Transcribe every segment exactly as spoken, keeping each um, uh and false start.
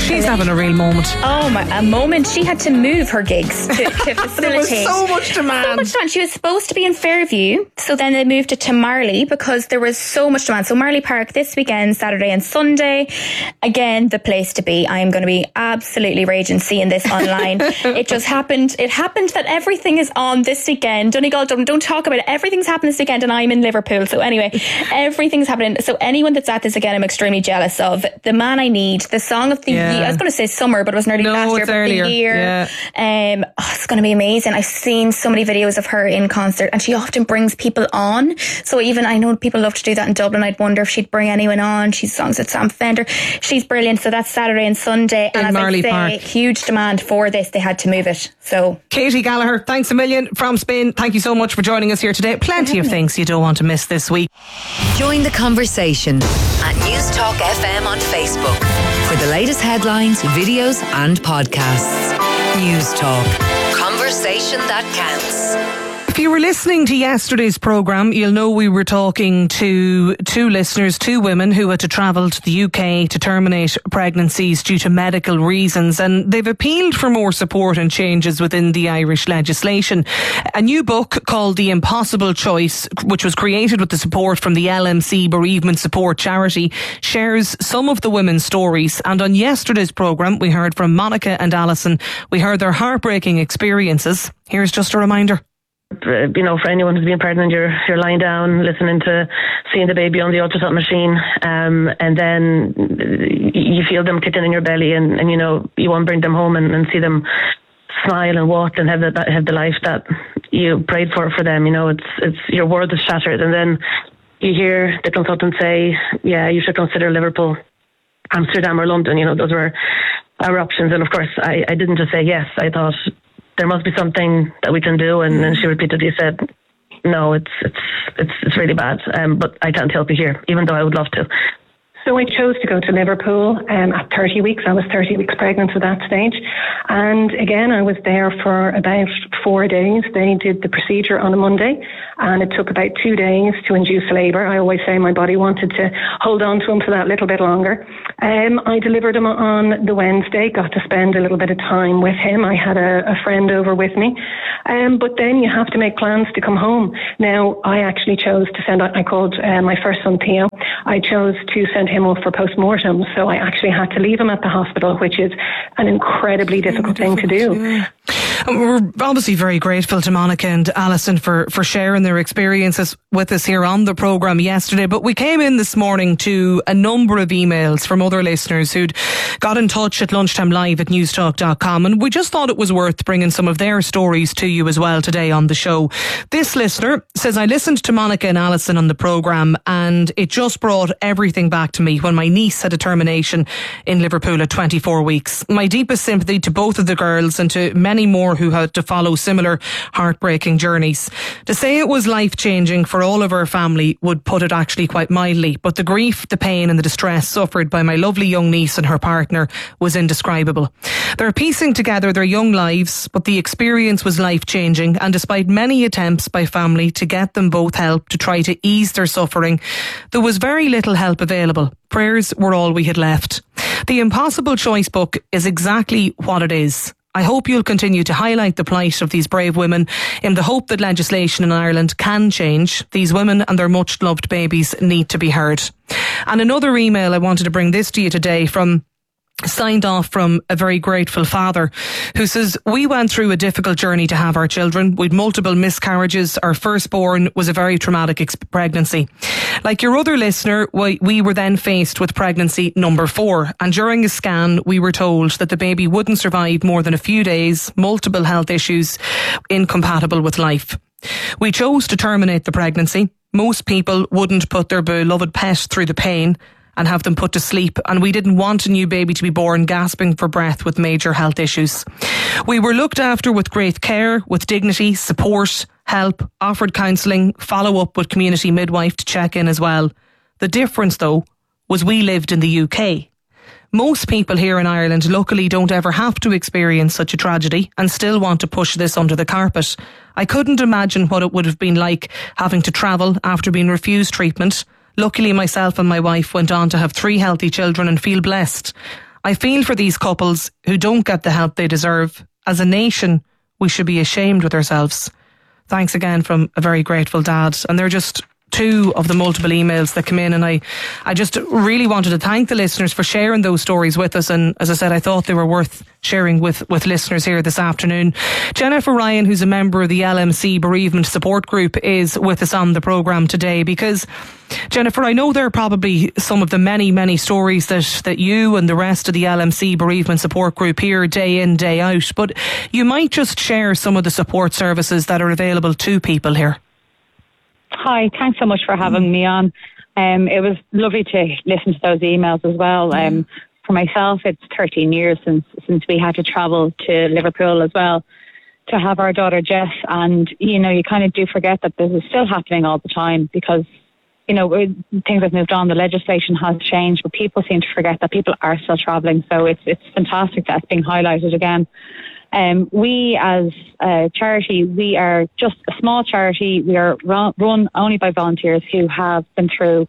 She's having a real moment. Oh my, a moment. She had to move her gigs to, to facilitate. There was so much demand. So much demand. She was supposed to be in Fairview, so then they moved it to Marley because there was so much demand. So Marley Park this weekend, Saturday and Sunday. Again, the place to be. I am going to be absolutely raging seeing this online. It just happened. It happened that everything is on this weekend. Donegal, don't, don't talk about it. Everything's happened this weekend and I'm in Liverpool. So anyway, everything's happening. So anyone that's at this again, I'm extremely jealous of. The Man I Need, the song of the Yeah. year. I was going to say summer, but it was nearly No, last year. it's But earlier. the year. Yeah. Um, oh, it's going to be amazing. I've seen so many videos of her in concert and she often brings people on. So even, I know people love to do that in Dublin. I'd wonder if she'd bring anyone on. She's songs with Sam Fender. She's brilliant. So that's Saturday and Sunday. In and as Marley I say, Park. huge demand for this. They had to move it. So Katie Gallagher, thanks a million from Spin. Thank you so much for joining us here today. Plenty of things you don't want to miss this week. Join the conversation at News Talk F M on Facebook for the latest headlines, videos and podcasts. News Talk. Conversation that counts. If you were listening to yesterday's programme, you'll know we were talking to two listeners, two women who had to travel to the U K to terminate pregnancies due to medical reasons, and they've appealed for more support and changes within the Irish legislation. A new book called The Impossible Choice, which was created with the support from the L M C Bereavement Support Charity, shares some of the women's stories. And on yesterday's programme, we heard from Monica and Alison. We heard their heartbreaking experiences. Here's just a reminder. You know, for anyone who's been pregnant, you're you're lying down, listening to, seeing the baby on the ultrasound machine, um, and then you feel them kicking in your belly, and, and you know, you want to bring them home and, and see them smile and walk and have the have the life that you prayed for for them. You know, it's it's your world is shattered, and then you hear the consultant say, "Yeah, you should consider Liverpool, Amsterdam, or London." You know, those were our options, and of course, I, I didn't just say yes. I thought, there must be something that we can do, and then she repeatedly said, no, it's it's it's it's really bad, um, but I can't help you here, even though I would love to. So I chose to go to Liverpool um, at thirty weeks. I was thirty weeks pregnant at that stage. And again, I was there for about four days. They did the procedure on a Monday, and it took about two days to induce labour. I always say my body wanted to hold on to him for that little bit longer. Um, I delivered him on the Wednesday, got to spend a little bit of time with him. I had a, a friend over with me. Um, but then you have to make plans to come home. Now, I actually chose to send, I called uh, my first son, Theo. I chose to send him off for post-mortem. So I actually had to leave him at the hospital, which is an incredibly difficult thing to do. Yeah. And we're obviously very grateful to Monica and Alison for, for sharing their experiences with us here on the programme yesterday. But we came in this morning to a number of emails from other listeners who'd got in touch at lunchtime live at newstalk dot com, and we just thought it was worth bringing some of their stories to you as well today on the show. This listener says, I listened to Monica and Alison on the programme and it just brought everything back to me when my niece had a termination in Liverpool at twenty-four weeks. My deepest sympathy to both of the girls and to many more who had to follow similar heartbreaking journeys. To say it was life-changing for all of our family would put it actually quite mildly, but the grief, the pain and the distress suffered by my lovely young niece and her partner was indescribable. They're piecing together their young lives, but the experience was life-changing, and despite many attempts by family to get them both help to try to ease their suffering, there was very little help available. Prayers were all we had left. The Impossible Choice book is exactly what it is. I hope you'll continue to highlight the plight of these brave women in the hope that legislation in Ireland can change. These women and their much loved babies need to be heard. And another email, I wanted to bring this to you today from signed off from a very grateful father who says, we went through a difficult journey to have our children. We'd multiple miscarriages. Our firstborn was a very traumatic ex- pregnancy. Like your other listener, we, we were then faced with pregnancy number four, and during a scan we were told that the baby wouldn't survive more than a few days, multiple health issues incompatible with life. We chose to terminate the pregnancy. Most people wouldn't put their beloved pet through the pain and have them put to sleep, and we didn't want a new baby to be born gasping for breath with major health issues. We were looked after with great care, with dignity, support, help, offered counselling, follow up with community midwife to check in as well. The difference though was we lived in the U K. Most people here in Ireland luckily don't ever have to experience such a tragedy and still want to push this under the carpet. I couldn't imagine what it would have been like having to travel after being refused treatment. Luckily, myself and my wife went on to have three healthy children and feel blessed. I feel for these couples who don't get the help they deserve. As a nation, we should be ashamed with ourselves. Thanks again from a very grateful dad. And they're just two of the multiple emails that come in, and I, I just really wanted to thank the listeners for sharing those stories with us, and as I said, I thought they were worth sharing with, with listeners here this afternoon. Jennifer Ryan, who's a member of the L M C Bereavement Support Group, is with us on the programme today because, Jennifer, I know there are probably some of the many, many stories that, that you and the rest of the L M C Bereavement Support Group hear day in, day out, but you might just share some of the support services that are available to people here. Hi, thanks so much for having mm. me on. Um, it was lovely to listen to those emails as well. Mm. Um, for myself, it's thirteen years since since we had to travel to Liverpool as well to have our daughter Jess. And, you know, you kind of do forget that this is still happening all the time because, you know, things have moved on. The legislation has changed, but people seem to forget that people are still travelling. So it's it's fantastic that it's being highlighted again. Um, we as a charity, we are just a small charity. We are run, run only by volunteers who have been through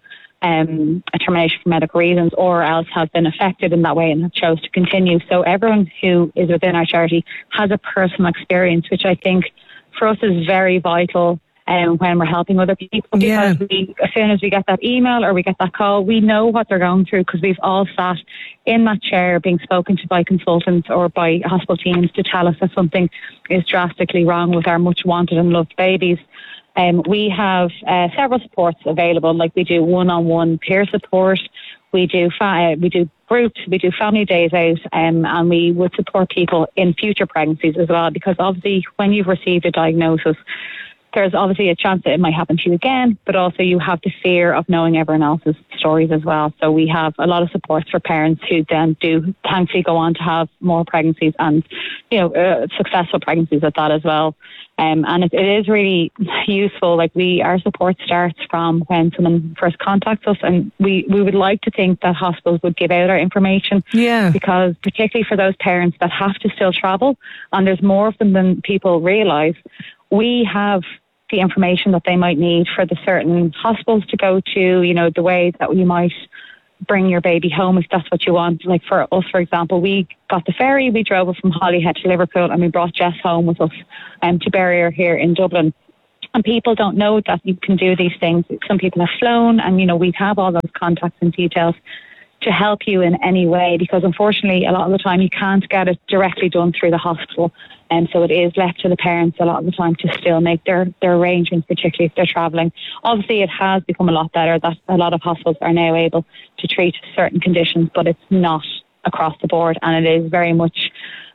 um, a termination for medical reasons or else have been affected in that way and have chose to continue. So everyone who is within our charity has a personal experience, which I think for us is very vital. Um, when we're helping other people, because yeah. we, as soon as we get that email or we get that call, we know what they're going through because we've all sat in that chair being spoken to by consultants or by hospital teams to tell us that something is drastically wrong with our much wanted and loved babies. Um, we have uh, several supports available, like we do one-on-one peer support, we do fa- we do groups, we do family days out, um, and we would support people in future pregnancies as well, because obviously when you've received a diagnosis, there's obviously a chance that it might happen to you again, but also you have the fear of knowing everyone else's stories as well. So we have a lot of supports for parents who then do thankfully go on to have more pregnancies and, you know, uh, successful pregnancies at that as well. Um, and it, it is really useful. Like we, our support starts from when someone first contacts us, and we, we would like to think that hospitals would give out our information. Yeah. Because particularly for those parents that have to still travel, and there's more of them than people realise, we have the information that they might need for the certain hospitals to go to, you know, the way that you might bring your baby home if that's what you want. Like for us, for example, we got the ferry, we drove her from Holyhead to Liverpool, and we brought Jess home with us um, to bury her here in Dublin. And people don't know that you can do these things. Some people have flown, and, you know, we have all those contacts and details to help you in any way, because unfortunately a lot of the time you can't get it directly done through the hospital, and so it is left to the parents a lot of the time to still make their, their arrangements, particularly if they're travelling. Obviously it has become a lot better that a lot of hospitals are now able to treat certain conditions, but it's not across the board, and it is very much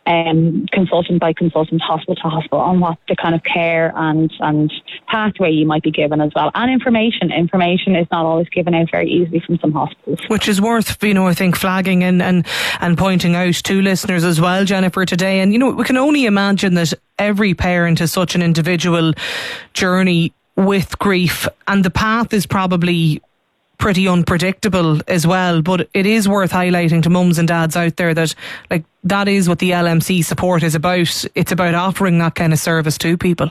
um, consultant by consultant, hospital to hospital, on what the kind of care and and pathway you might be given as well. And information. Information is not always given out very easily from some hospitals. Which is worth, you know, I think flagging and, and, and pointing out to listeners as well, Jennifer, today. And, you know, we can only imagine that every parent has such an individual journey with grief, and the path is probably pretty unpredictable as well, but it is worth highlighting to mums and dads out there that, like, that is what the L M C support is about. It's about offering that kind of service to people.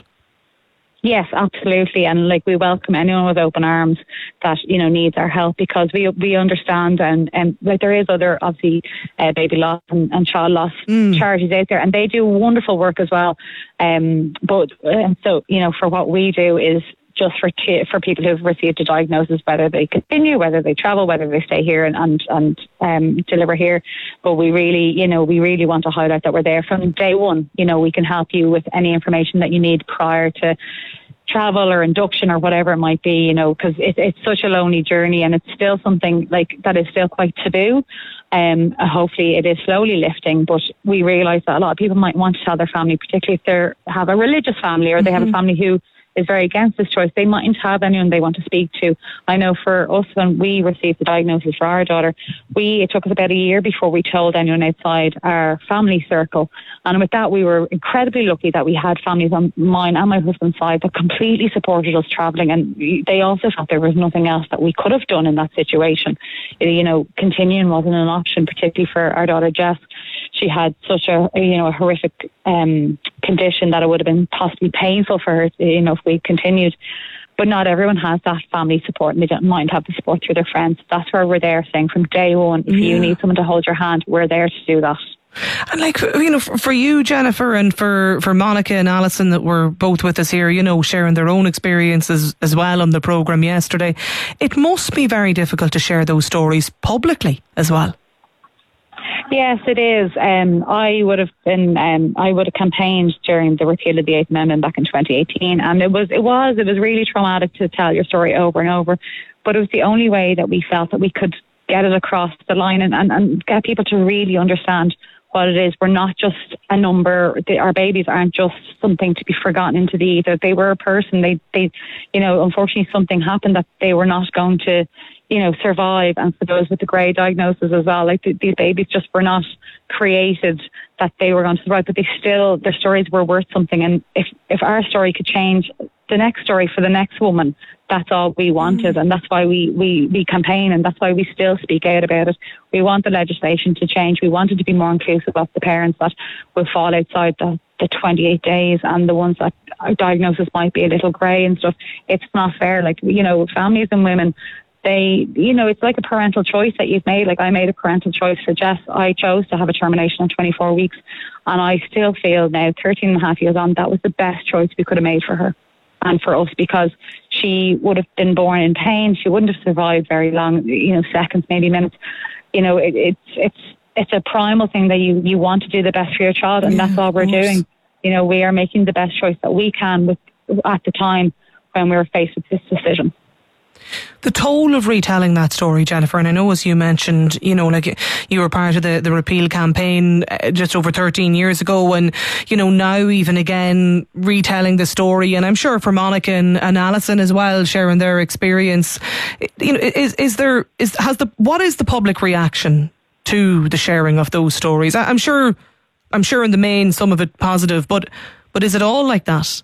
Yes, absolutely. And like, we welcome anyone with open arms that, you know, needs our help, because we we understand, and, and like there is other, obviously, uh, baby loss and, and child loss mm. charities out there, and they do wonderful work as well. Um, but uh, so, you know, for what we do is just for t- for people who've received a diagnosis, whether they continue, whether they travel, whether they stay here and and, and um, deliver here. But we really, you know, we really want to highlight that we're there from day one. You know, we can help you with any information that you need prior to travel or induction or whatever it might be, you know, because it, it's such a lonely journey, and it's still something like that is still quite taboo. Um, hopefully it is slowly lifting, but we realise that a lot of people might want to tell their family, particularly if they have a religious family or they mm-hmm. have a family who is very against this choice. They mightn't have anyone they want to speak to. I know for us, when we received the diagnosis for our daughter, we it took us about a year before we told anyone outside our family circle. And with that, we were incredibly lucky that we had families on mine and my husband's side that completely supported us travelling, and they also thought there was nothing else that we could have done in that situation. You know, continuing wasn't an option, particularly for our daughter Jess. She had such a, you know, a horrific um, condition that it would have been possibly painful for her, you know, if we continued. but not everyone has that family support, and they don't mind have the support through their friends. That's where we're there, saying from day one, if yeah. you need someone to hold your hand, we're there to do that. And like, you know, for you, Jennifer, and for, for Monica and Alison that were both with us here, you know, sharing their own experiences as well on the programme yesterday, it must be very difficult to share those stories publicly as well. Yes, it is. Um, I would have been, um, I would have campaigned during the repeal of the Eighth Amendment back in twenty eighteen, and it was, it was, it was really traumatic to tell your story over and over. But it was the only way that we felt that we could get it across the line and, and, and get people to really understand what it is. We're not just a number. They, our babies aren't just something to be forgotten into the ether. They were a person. They, they, you know, unfortunately something happened that they were not going to, you know, survive. And for those with the grey diagnosis as well, like th- these babies just were not created that they were going to survive, but they still, their stories were worth something. And if, if our story could change the next story for the next woman, that's all we wanted. Mm. And that's why we, we, we campaign, and that's why we still speak out about it. We want the legislation to change. We want it to be more inclusive of the parents that will fall outside the, the twenty-eight days and the ones that our diagnosis might be a little grey and stuff. It's not fair. Like, you know, families and women, they, you know, it's like a parental choice that you've made. Like I made a parental choice for Jess. I chose to have a termination in twenty-four weeks. And I still feel now, thirteen and a half years on, that was the best choice we could have made for her and for us, because she would have been born in pain. She wouldn't have survived very long, you know, seconds, maybe minutes. You know, it, it's, it's, it's a primal thing that you, you want to do the best for your child. And yeah, that's all we're doing. You know, we are making the best choice that we can with, at the time when we were faced with this decision. The toll of retelling that story, Jennifer, and I know as you mentioned, you know, like you were part of the, the repeal campaign just over thirteen years ago, and, you know, now even again retelling the story, and I'm sure for Monica and, and Alison as well, sharing their experience, you know, is, is there, is, has the, what is the public reaction to the sharing of those stories? I'm sure, I'm sure in the main some of it positive, but, but is it all like that?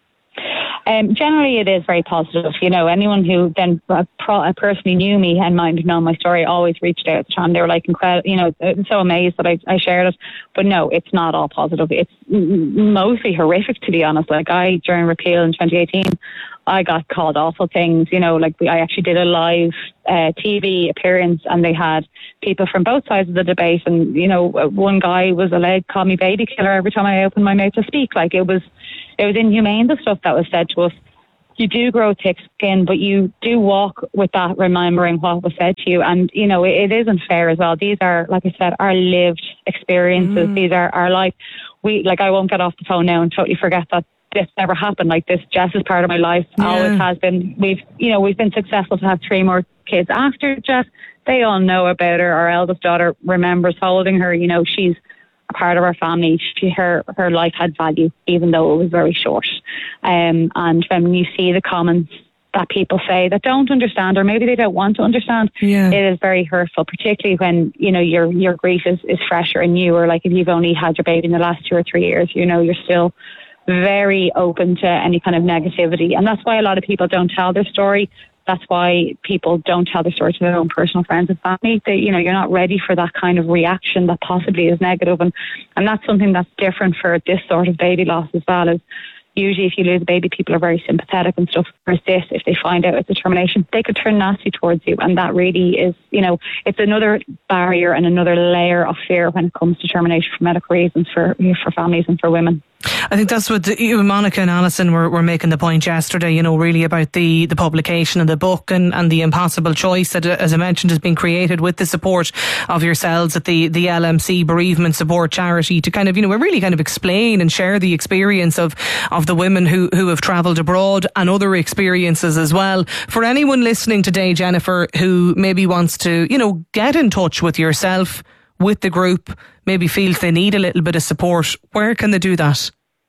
Um, generally, it is very positive. You know, anyone who then uh, pro- personally knew me and might have known my story always reached out at the time. They were like, incredible, you know, so amazed that I, I shared it. But no, it's not all positive. It's m- mostly horrific, to be honest. Like I, during repeal in twenty eighteen, I got called awful things. You know, like we, I actually did a live uh, T V appearance, and they had people from both sides of the debate. And, you know, one guy was alleged to call me baby killer every time I opened my mouth to speak. Like it was, it was inhumane, the stuff that was said to us. You do grow thick skin, but you do walk with that, remembering what was said to you. And, you know, it, it isn't fair as well. These are, like I said, our lived experiences. Mm. These are our life. We, like, I won't get off the phone now and totally forget that this never happened. Like this, Jess is part of my life. Yeah. Always has been. We've, you know, we've been successful to have three more kids after Jess. They all know about her. Our eldest daughter remembers holding her. You know, she's a part of our family. She, her, her life had value, even though it was very short. Um, and when you see the comments that people say that don't understand, or maybe they don't want to understand, yeah. it is very hurtful, particularly when, you know, your, your grief is, is fresher and newer. Like if you've only had your baby in the last two or three years, you know, you're still very open to any kind of negativity. And that's why a lot of people don't tell their story. That's why people don't tell their story to their own personal friends and family. They, you know, you're not ready for that kind of reaction that possibly is negative. And, and that's something that's different for this sort of baby loss as well. Is usually if you lose a baby, people are very sympathetic and stuff. Whereas this, if they find out it's a termination, they could turn nasty towards you. And that really is, you know, it's another barrier and another layer of fear when it comes to termination for medical reasons for, you know, for families and for women. I think that's what the, you, Monica and Alison were, were making the point yesterday, you know, really about the, the publication of the book and, and the impossible choice that, as I mentioned, has been created with the support of yourselves at the, the L M C Bereavement Support Charity to kind of, you know, really kind of explain and share the experience of, of the women who, who have travelled abroad and other experiences as well. For anyone listening today, Jennifer, who maybe wants to, you know, get in touch with yourself, with the group, maybe feels they need a little bit of support, where can they do that?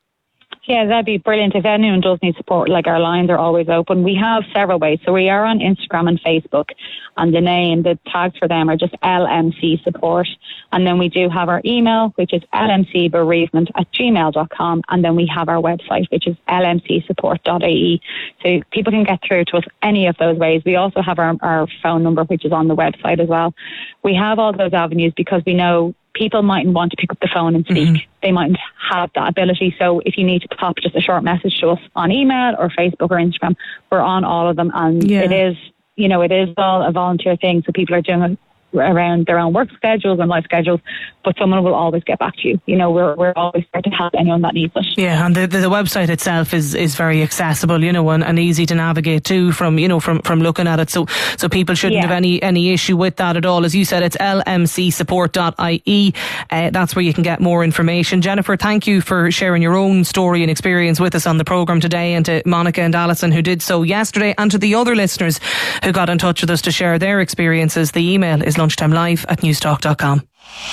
Yeah, that'd be brilliant. If anyone does need support, like our lines are always open. We have several ways. So we are on Instagram and Facebook, and the name, the tags for them are just L M C Support. And then we do have our email, which is l m c bereavement at gmail dot com. And then we have our website, which is l m c support dot a e. So people can get through to us any of those ways. We also have our, our phone number, which is on the website as well. We have all those avenues because we know people mightn't want to pick up the phone and speak. Mm-hmm. They mightn't have that ability. So if you need to pop just a short message to us on email or Facebook or Instagram, we're on all of them. And yeah. it is, you know, it is all a volunteer thing. So people are doing it around their own work schedules and life schedules, but someone will always get back to you. You know, we're we're always there to help anyone that needs it. Yeah, and the, the, the website itself is, is very accessible, you know, and, and easy to navigate too from, you know, from, from looking at it. So so people shouldn't yeah. have any, any issue with that at all. As you said, it's l m c support dot i e. Uh, that's where you can get more information. Jennifer, thank you for sharing your own story and experience with us on the programme today, and to Monica and Alison who did so yesterday, and to the other listeners who got in touch with us to share their experiences. The email is lunchtime live at newstalk dot com.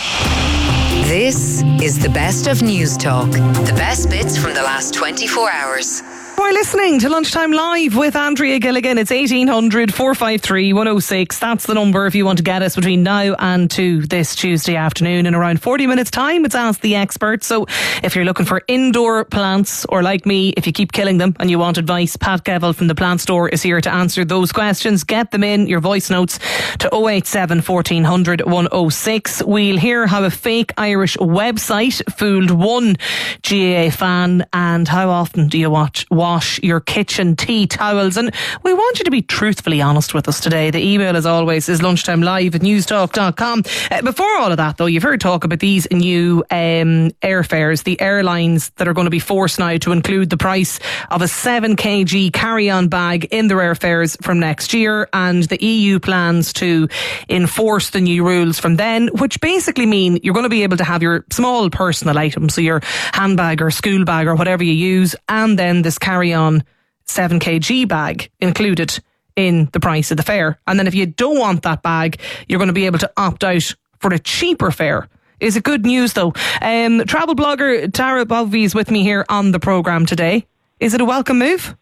This is the best of News Talk. The best bits from the last twenty-four hours. We're listening to Lunchtime Live with Andrea Gilligan. It's eighteen hundred, four five three, one oh six. That's the number if you want to get us between now and two this Tuesday afternoon. In around forty minutes time, it's Ask the Expert. So if you're looking for indoor plants, or like me, if you keep killing them and you want advice, Pat Gevel from the Plant Store is here to answer those questions. Get them in, your voice notes, to oh eight seven, fourteen hundred, one oh six. We'll hear how a fake Irish website fooled one G A A fan, and how often do you watch wash your kitchen tea towels. And we want you to be truthfully honest with us today. The email, as always, is lunchtime live at newstalk dot com. Uh, before all of that, though, you've heard talk about these new um, airfares, the airlines that are going to be forced now to include the price of a seven kilogram carry-on bag in their airfares from next year, and the E U plans to enforce the new rules from then, which basically mean you're going to be able to have your small personal items, so your handbag or school bag or whatever you use, and then this carry-on seven kilogram bag included in the price of the fare. And then if you don't want that bag, you're going to be able to opt out for a cheaper fare. Is it good news, though? Um, travel blogger Tara Bovey is with me here on the programme today. Is it a welcome move?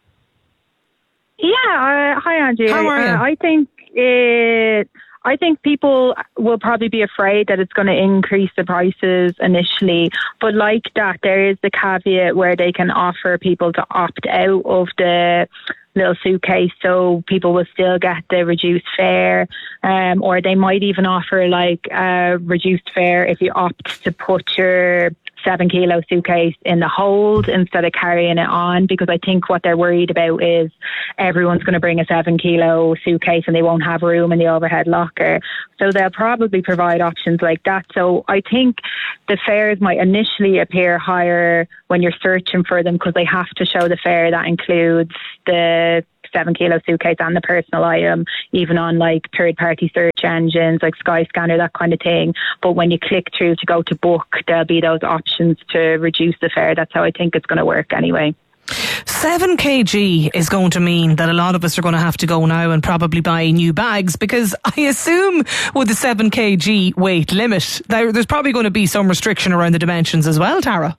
Yeah. Uh, hi, Andrea. How are you? Uh, I think it... I think people will probably be afraid that it's going to increase the prices initially. But like that, there is the caveat where they can offer people to opt out of the little suitcase, so people will still get the reduced fare, um, or they might even offer like a reduced fare if you opt to put your seven kilo suitcase in the hold instead of carrying it on, because I think what they're worried about is everyone's going to bring a seven kilo suitcase and they won't have room in the overhead locker. So they'll probably provide options like that. So I think the fares might initially appear higher when you're searching for them, because they have to show the fare that includes the seven kilo suitcase and the personal item, even on like third party search engines like Skyscanner, that kind of thing. But when you click through to go to book, there'll be those options to reduce the fare. That's how I think it's going to work anyway. seven kilogram is going to mean that a lot of us are going to have to go now and probably buy new bags, because I assume with the seven kilogram weight limit, there, there's probably going to be some restriction around the dimensions as well, Tara.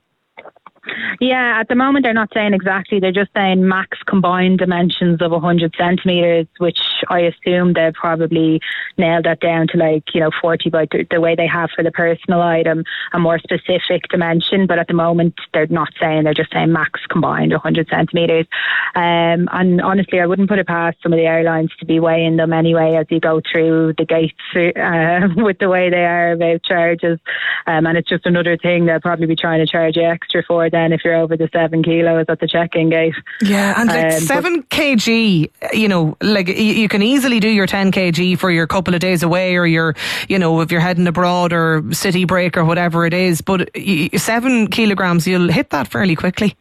Yeah, at the moment they're not saying exactly. They're just saying max combined dimensions of one hundred centimetres, which I assume they've probably nailed that down to like, you know, forty by th- the way they have for the personal item, a more specific dimension. But at the moment they're not saying, they're just saying max combined one hundred centimetres. Um, and honestly, I wouldn't put it past some of the airlines to be weighing them anyway as you go through the gates uh, with the way they are about charges. Um, and it's just another thing they'll probably be trying to charge you extra for then if you're over the seven kilos at the check-in gate. Yeah, and like um, seven kilogram, you know, like you, you can easily do your ten kilogram for your couple of days away, or your, you know, if you're heading abroad or city break or whatever it is. But seven kilograms, you'll hit that fairly quickly.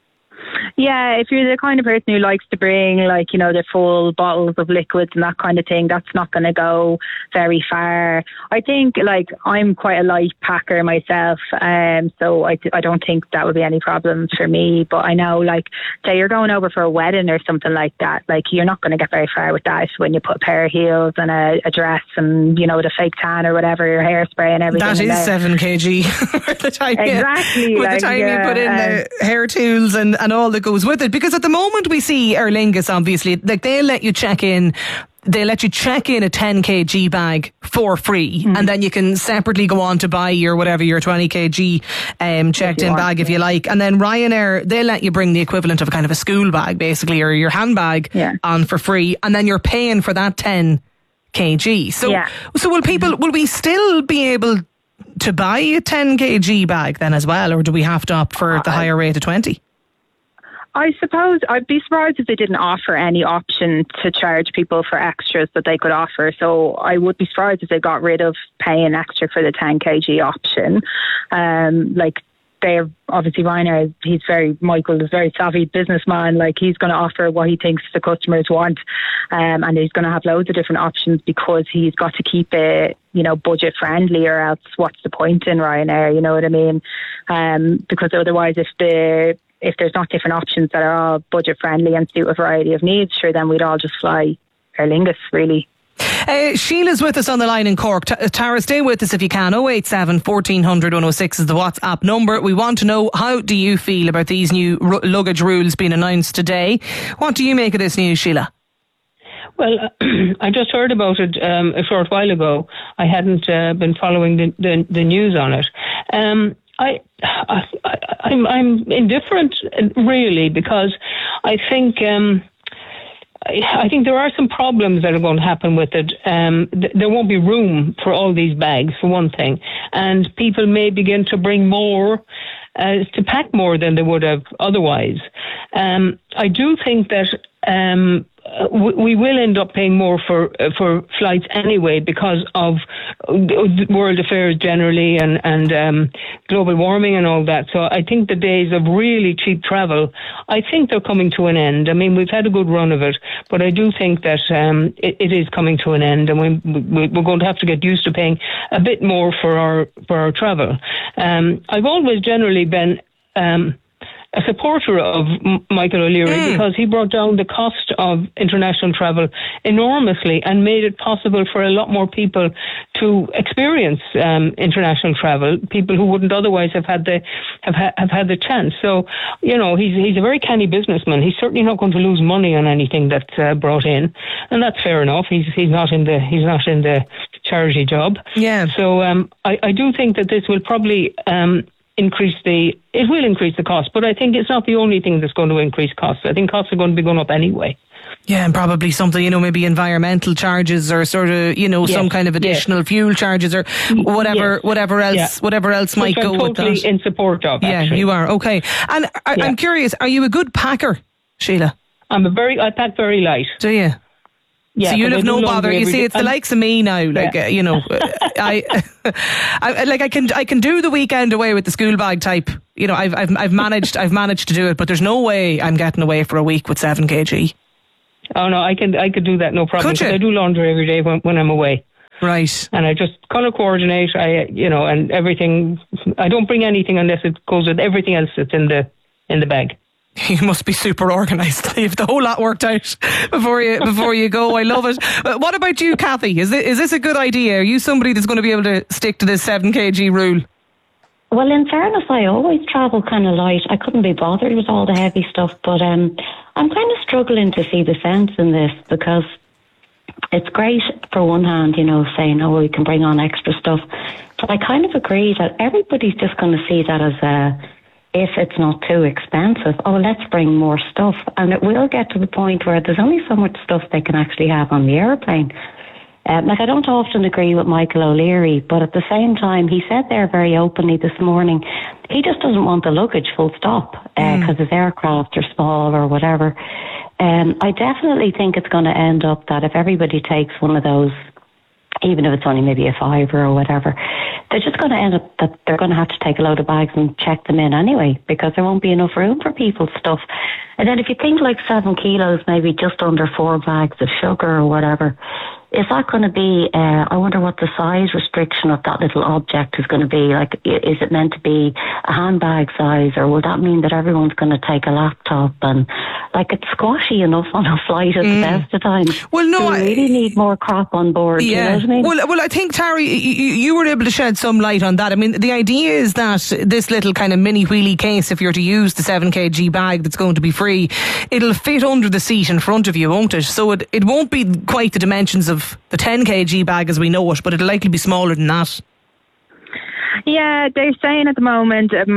Yeah, if you're the kind of person who likes to bring, like, you know, the full bottles of liquids and that kind of thing, that's not going to go very far. I think, like, I'm quite a light packer myself, um, so I, I don't think that would be any problem for me. But I know, like, say you're going over for a wedding or something like that, like, you're not going to get very far with that when you put a pair of heels and a, a dress and, you know, the fake tan or whatever, your hairspray and everything. That is seven kilogram. By the time exactly. You, by like, the time yeah, you put in um, the hair tools and, and all that goes with it. Because at the moment we see Aer Lingus, obviously, like, they'll let you check in they let you check in a ten kilogram bag for free, mm. and then you can separately go on to buy your whatever your twenty kilogram um, checked in bag if you like. And then Ryanair, they let you bring the equivalent of a kind of a school bag basically, or your handbag yeah. on for free, and then you're paying for that ten kilogram. So, yeah. so will people? Will we still be able to buy a ten kilogram bag then as well, or do we have to opt for the higher rate of twenty? I suppose I'd be surprised if they didn't offer any option to charge people for extras that they could offer. So I would be surprised if they got rid of paying extra for the ten kilogram option. Um, like they're obviously Ryanair, he's very, Michael is a very savvy businessman. Like he's going to offer what he thinks the customers want, um, and he's going to have loads of different options because he's got to keep it, you know, budget friendly, or else what's the point in Ryanair? You know what I mean? Um, because otherwise, if the if there's not different options that are all budget friendly and suit a variety of needs, sure, then we'd all just fly Aer Lingus, really. Uh, Sheila's with us on the line in Cork. T- Tara, stay with us if you can. oh eight seven, fourteen hundred, one oh six is the WhatsApp number. We want to know, how do you feel about these new r- luggage rules being announced today? What do you make of this news, Sheila? Well, uh, I just heard about it um, a short while ago. I hadn't uh, been following the, the, the news on it. Um, I, I, I, I'm, I'm indifferent, really, because I think... Um, I think there are some problems that are going to happen with it. Um, th- there won't be room for all these bags, for one thing. And people may begin to bring more, uh, to pack more than they would have otherwise. Um, I do think that um, we, we will end up paying more for uh, for flights anyway, because of world affairs generally and, and um, global warming and all that. So I think the days of really cheap travel, I think they're coming to an end. I mean, we've had a good run of it, but I do think that um, it, it is coming to an end, and we, we, we're going to have to get used to paying a bit more for our for our travel. Um, I've always generally been um, a supporter of M- Michael O'Leary mm. because he brought down the cost of international travel enormously and made it possible for a lot more people to experience um, international travel, people who wouldn't otherwise have had the have, ha- have had the chance. So, you know, he's he's a very canny businessman. He's certainly not going to lose money on anything that's uh, brought in, and that's fair enough. He's he's not in the he's not in the charity job. Yeah. So um, I I do think that this will probably um, increase the it will increase the cost, but I think it's not the only thing that's going to increase costs. I think costs are going to be going up anyway. Yeah, and probably something, you know, maybe environmental charges, or sort of, you know, yes. some kind of additional yes. fuel charges, or whatever, yes. whatever else, yeah. whatever else Which might I'm go totally with that. In support of. Yeah, actually. you are. Okay, and I, yeah. I'm curious, are you a good packer, Sheila? I'm a very. I pack very light. Do you? Yeah, so you'll have no bother. You see, it's the likes of me now. Like yeah. uh, you know, I, I like I can I can do the weekend away with the school bag type. You know, I've I've I've managed I've managed to do it, but there's no way I'm getting away for a week with seven kilograms. Oh no, I can I could do that, no problem. Could you? I do laundry every day when, when I'm away. Right. And I just colour coordinate. I you know, and everything. I don't bring anything unless it goes with everything else that's in the in the bag. You must be super organised. You've the whole lot worked out before you before you go. I love it. But what about you, Kathy? Is this, is this a good idea? Are you somebody that's going to be able to stick to this seven kilogram rule? Well, in fairness, I always travel kind of light. I couldn't be bothered with all the heavy stuff, but um, I'm kind of struggling to see the sense in this, because it's great for one hand, you know, saying, oh, we can bring on extra stuff. But I kind of agree that everybody's just going to see that as a, if it's not too expensive, oh, let's bring more stuff. And it will get to the point where there's only so much stuff they can actually have on the airplane. Um, like, I don't often agree with Michael O'Leary, but at the same time, he said there very openly this morning, he just doesn't want the luggage full stop because uh, mm. his aircraft are small or whatever. Um, I definitely think it's going to end up that if everybody takes one of those, even if it's only maybe a fiver or whatever, they're just going to end up that they're going to have to take a load of bags and check them in anyway, because there won't be enough room for people's stuff. And then if you think like seven kilos, maybe just under four bags of sugar or whatever, is that going to be, uh, I wonder what the size restriction of that little object is going to be. Like, is it meant to be a handbag size, or will that mean that everyone's going to take a laptop? And, like, it's squashy enough on a flight at mm. the best of times. Well, no, Do we I, really need more crap on board. Yeah. You know what I mean? Well, well, I think, Terry, you, you were able to shed some light on that. I mean, the idea is that this little kind of mini wheelie case, if you're to use the seven kilogram bag that's going to be free, it'll fit under the seat in front of you, won't it? So it, it won't be quite the dimensions of the ten kilogram bag as we know it, but it'll likely be smaller than that. Yeah, they're saying at the moment a max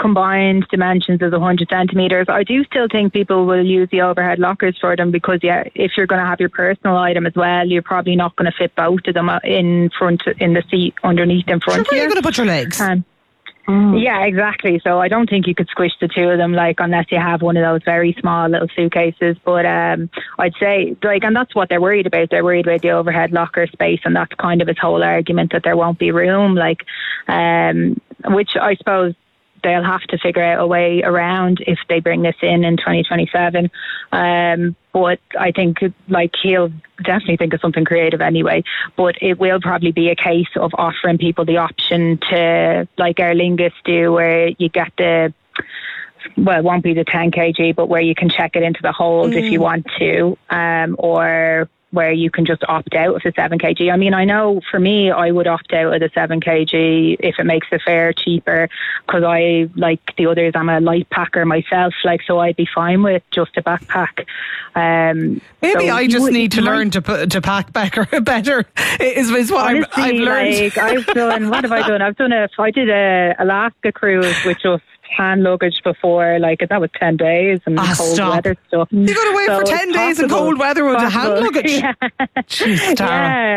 combined dimensions is one hundred centimetres. I do still think people will use the overhead lockers for them because, yeah, if you're going to have your personal item as well, you're probably not going to fit both of them in front, in the seat underneath in front Sure, of you. where are you going to put your legs? Um, Mm. Yeah, exactly. So I don't think you could squish the two of them, like, unless you have one of those very small little suitcases. But um, I'd say, like, and that's what they're worried about. They're worried about the overhead locker space, and that's kind of his whole argument, that there won't be room, like, um, which I suppose they'll have to figure out a way around if they bring this in in twenty twenty-seven. Um, but I think, like, he'll definitely think of something creative anyway. But it will probably be a case of offering people the option to, like Aer Lingus do, where you get the, well, it won't be the ten kilograms, but where you can check it into the hold mm. if you want to, um, or where you can just opt out of the seven kilograms. I mean, I know for me, I would opt out of the seven kilograms if it makes the fare cheaper, because I, like the others, I'm a light packer myself, like, so I'd be fine with just a backpack. Um, Maybe so I just would, need to learn to put, to pack better, better is, is what honestly, I'm, I've learned. Like, I've done, what have I done? I've done a, I did a Alaska cruise with just hand luggage before, like, that was ten days and ah, cold stop. weather stuff. You got away so for ten days in cold weather with a hand luggage? Yeah. Jeez, Tara. Yeah.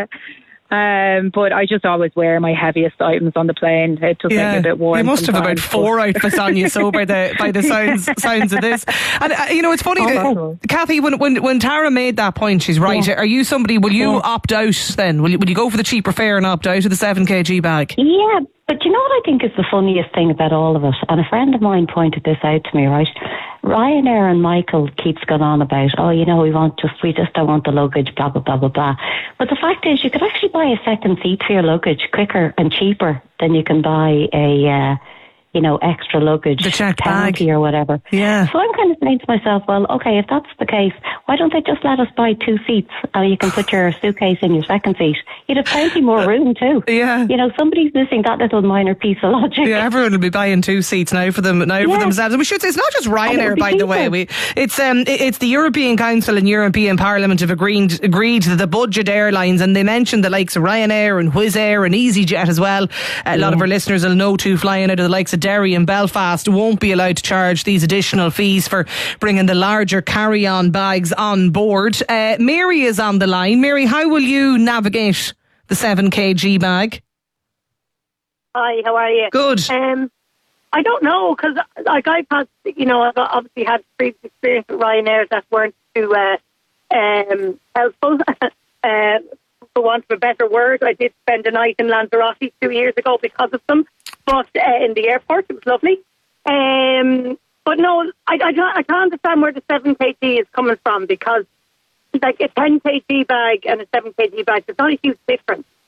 Um, but I just always wear my heaviest items on the plane. It just yeah. makes me a bit warm. You must sometimes. have about four outfits on you, so by the by the sounds sounds of this. And uh, you know, it's funny, oh, that, Kathy, when, when when Tara made that point, she's right. Yeah. Are you somebody? Will you yeah. opt out then? Will you, will you go for the cheaper fare and opt out of the seven kilogram bag? Yeah, but you know what I think is the funniest thing about all of it? And a friend of mine pointed this out to me, right? Ryanair and Michael keeps going on about, oh, you know, we want just, we just don't want the luggage, blah, blah, blah, blah, blah. But the fact is, you could actually buy a second seat for your luggage quicker and cheaper than you can buy a, uh, you know, extra luggage, the checked bag or whatever. Yeah. So I'm kind of saying to myself, well, okay, if that's the case, why don't they just let us buy two seats and you can put your suitcase in your second seat? You'd have plenty more room too. Yeah. You know, somebody's missing that little minor piece of logic. Yeah, everyone will be buying two seats now for them, now yeah. for themselves. And we should say it's not just Ryanair, by cheaper. the way. We, it's um, it's the European Council and European Parliament have agreed agreed that the budget airlines, and they mentioned the likes of Ryanair and Wizz Air and EasyJet as well. A lot yeah. of our listeners will know too, flying out of the likes of Derry and Belfast, won't be allowed to charge these additional fees for bringing the larger carry-on bags on board. Uh, Mary is on the line. Mary, how will you navigate the seven kilogram bag? Hi, how are you? Good. Um, I don't know, because like I've had, you know, I've obviously had previous experience with Ryanair that weren't too uh, um, helpful. uh, for want of a better word, I did spend a night in Lanzarote two years ago because of them, but uh, in the airport, it was lovely. Um, but no, I, I, can't, I can't understand where the seven kilogram is coming from, because like a ten kilogram bag and a seven kilogram bag, there's not a huge difference.